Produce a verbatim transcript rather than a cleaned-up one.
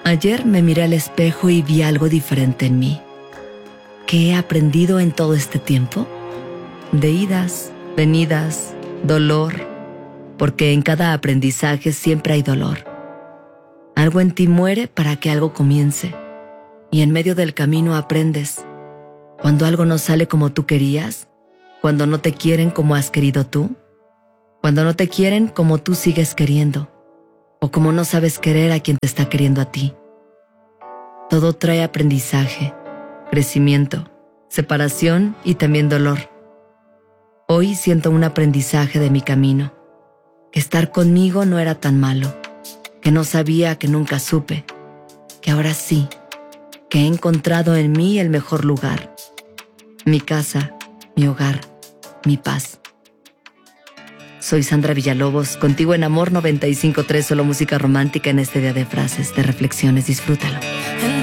Ayer me miré al espejo y vi algo diferente en mí. ¿Qué he aprendido en todo este tiempo? De idas, venidas, dolor, porque en cada aprendizaje siempre hay dolor. Algo en ti muere para que algo comience, y en medio del camino aprendes. Cuando algo no sale como tú querías, cuando no te quieren como has querido tú, cuando no te quieren como tú sigues queriendo, o como no sabes querer a quien te está queriendo a ti. Todo trae aprendizaje, crecimiento, separación y también dolor. Hoy siento un aprendizaje de mi camino, que estar conmigo no era tan malo, que no sabía, que nunca supe, que ahora sí, que he encontrado en mí el mejor lugar, mi casa, mi hogar, mi paz. Soy Sandra Villalobos, contigo en Amor noventa y cinco punto tres, solo música romántica en este día de frases, de reflexiones. Disfrútalo.